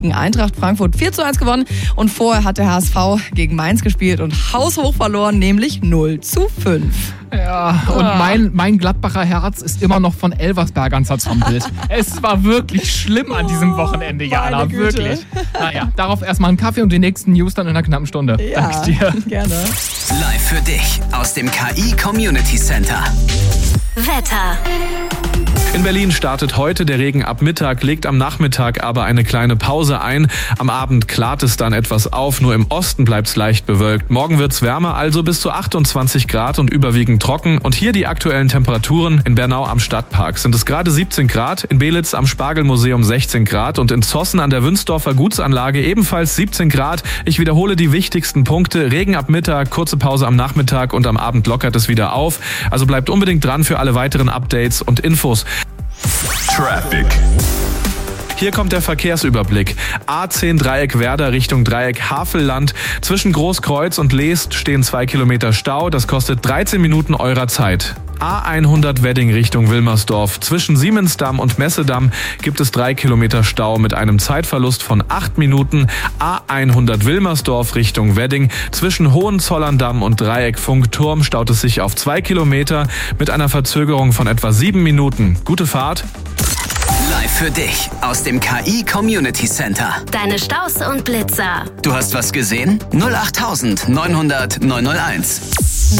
Gegen Eintracht Frankfurt 4:1 gewonnen und vorher hat der HSV gegen Mainz gespielt und haushoch verloren, nämlich 0:5. Ja, und mein Gladbacher Herz ist immer noch von Elversbergern zertrampelt. Es war wirklich schlimm an diesem Wochenende, Jana, wirklich. Naja, darauf erstmal einen Kaffee und die nächsten News dann in einer knappen Stunde. Ja, danke dir. Gerne. Live für dich aus dem KI Community Center. Wetter. In Berlin startet heute der Regen ab Mittag, legt am Nachmittag aber eine kleine Pause ein. Am Abend klart es dann etwas auf, nur im Osten bleibt es leicht bewölkt. Morgen wird es wärmer, also bis zu 28 Grad und überwiegend trocken. Und hier die aktuellen Temperaturen. In Bernau am Stadtpark sind es gerade 17 Grad, in Belitz am Spargelmuseum 16 Grad und in Zossen an der Wünsdorfer Gutsanlage ebenfalls 17 Grad. Ich wiederhole die wichtigsten Punkte. Regen ab Mittag, kurze Pause am Nachmittag und am Abend lockert es wieder auf. Also bleibt unbedingt dran für alle weiteren Updates und Infos. Traffic. Hier kommt der Verkehrsüberblick. A10 Dreieck Werder Richtung Dreieck Havelland. Zwischen Großkreuz und Leest stehen 2 Kilometer Stau. Das kostet 13 Minuten eurer Zeit. A100 Wedding Richtung Wilmersdorf. Zwischen Siemensdamm und Messedamm gibt es 3 Kilometer Stau mit einem Zeitverlust von 8 Minuten. A100 Wilmersdorf Richtung Wedding. Zwischen Hohenzollerndamm und Dreieck Funkturm staut es sich auf 2 Kilometer mit einer Verzögerung von etwa 7 Minuten. Gute Fahrt. Live für dich aus dem KI Community Center. Deine Staus und Blitzer. Du hast was gesehen? 08900 901.